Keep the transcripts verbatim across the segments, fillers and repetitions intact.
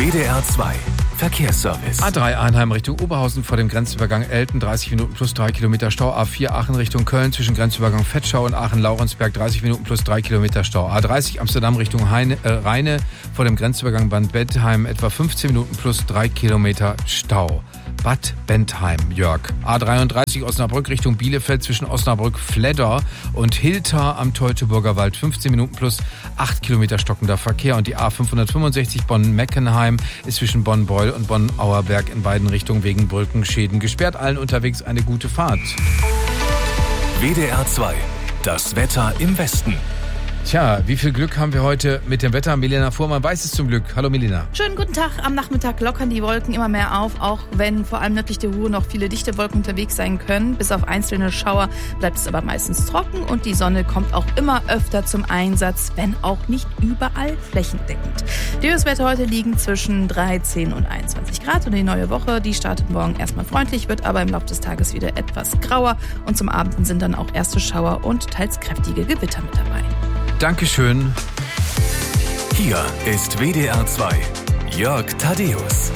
W D R zwei Verkehrsservice. A drei Arnheim Richtung Oberhausen vor dem Grenzübergang Elten, dreißig Minuten plus drei Kilometer Stau. A vier Aachen Richtung Köln zwischen Grenzübergang Vetschau und Aachen-Laurensberg, dreißig Minuten plus drei Kilometer Stau. A dreißig Amsterdam Richtung Heine, äh, Rheine vor dem Grenzübergang Bad Bentheim, etwa fünfzehn Minuten plus drei Kilometer Stau. Bad Bentheim, Jörg. A dreiunddreißig Osnabrück Richtung Bielefeld zwischen Osnabrück-Fledder und Hilter am Teutoburger Wald, fünfzehn Minuten plus acht Kilometer stockender Verkehr. Und die A fünfhundertfünfundsechzig Bonn-Meckenheim ist zwischen Bonn-Beul und Bonn-Auerberg in beiden Richtungen wegen Brückenschäden gesperrt. Allen unterwegs eine gute Fahrt. W D R zwei, das Wetter im Westen. Tja, wie viel Glück haben wir heute mit dem Wetter? Milena Fuhrmann weiß es zum Glück. Hallo Milena. Schönen guten Tag. Am Nachmittag lockern die Wolken immer mehr auf, auch wenn vor allem nördlich der Ruhr noch viele dichte Wolken unterwegs sein können. Bis auf einzelne Schauer bleibt es aber meistens trocken und die Sonne kommt auch immer öfter zum Einsatz, wenn auch nicht überall flächendeckend. Die Höchstwerte heute liegen zwischen dreizehn und einundzwanzig Grad und die neue Woche, die startet morgen erstmal freundlich, wird aber im Laufe des Tages wieder etwas grauer und zum Abend sind dann auch erste Schauer und teils kräftige Gewitter mit dabei. Dankeschön. Hier ist W D R zwei. Jörg Thaddeus.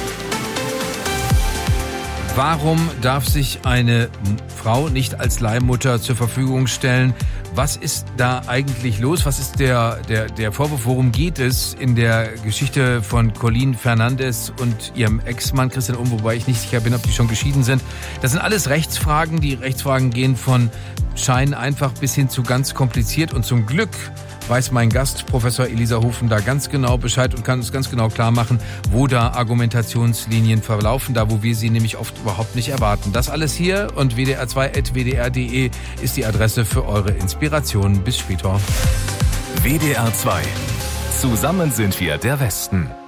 Warum darf sich eine Frau nicht als Leihmutter zur Verfügung stellen? Was ist da eigentlich los? Was ist der, der, der Vorwurf? Worum geht es in der Geschichte von Colleen Fernandes und ihrem Ex-Mann Christian Ohm, wobei ich nicht sicher bin, ob die schon geschieden sind? Das sind alles Rechtsfragen. Die Rechtsfragen gehen von scheinen einfach bis hin zu ganz kompliziert. Und zum Glück weiß mein Gast, Professor Elisa Hufen, da ganz genau Bescheid und kann uns ganz genau klar machen, wo da Argumentationslinien verlaufen, da wo wir sie nämlich oft überhaupt nicht erwarten. Das alles hier und w d r zwei punkt w d r punkt d e ist die Adresse für eure Inspirationen. Bis später. W D R zwei. Zusammen sind wir der Westen.